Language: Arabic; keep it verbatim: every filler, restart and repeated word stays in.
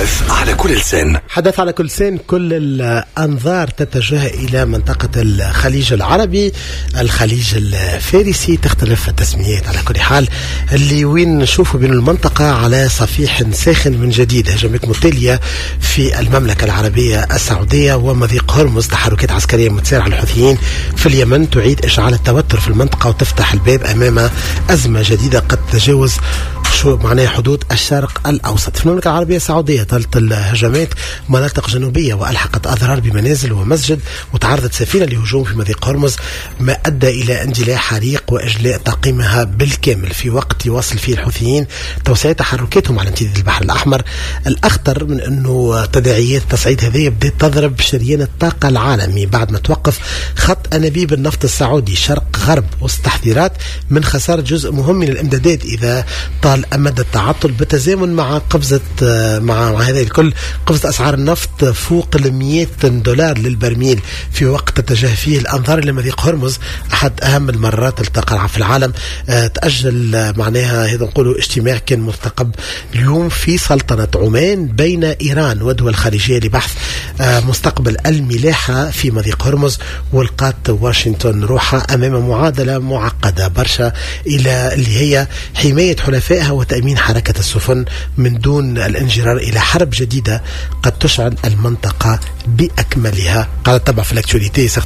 حدث على كل لسان. حدث على كل لسان. كل الأنظار تتجه إلى منطقة الخليج العربي، الخليج الفارسي، تختلف التسميات على كل حال، اللي وين نشوفوا بين المنطقة على صفيح ساخن من جديد. هجمات متتالية في المملكة العربية السعودية ومضيق هرمز، تحركات عسكرية متسارعة الحوثيين في اليمن تعيد إشعال التوتر في المنطقة وتفتح الباب أمام أزمة جديدة قد تتجاوز شو معناه حدود الشرق الأوسط. في المملكة العربية السعودية طالت الهجمات مناطق جنوبية وألحقت أضرار بمنازل ومسجد، وتعرضت سفينة لهجوم في مضيق هرمز ما أدى إلى اندلاع حريق وإجلاء طاقمها بالكامل في وقت يواصل فيه الحوثيين توسيع تحركاتهم على امتداد البحر الأحمر. الأخطر من أنه تداعيات التصعيد هذه بدأت تضرب شريان الطاقة العالمي بعد ما توقف خط أنابيب النفط السعودي شرق غرب، وسط تحذيرات من خسارة جزء مهم من الإمدادات إذا طال أمد التعطل، بالتزامن مع قفزة مع, مع هذا الكل قفزة أسعار النفط فوق المئة دولار للبرميل في وقت تتجه فيه الأنظار إلى مضيق هرمز، أحد أهم المرات التقى في العالم. أه تأجل معناها هذا نقولوا اجتماع كان مرتقب اليوم في سلطنة عمان بين إيران ودول خارجية لبحث أه مستقبل الملاحة في مضيق هرمز، ولقات واشنطن روحها أمام معادلة معقدة برشا إلى اللي هي حماية حلفائها وتأمين حركة السفن من دون الانجرار إلى حرب جديدة قد تشعل المنطقة بأكملها. قال تبع في الاكتواليتي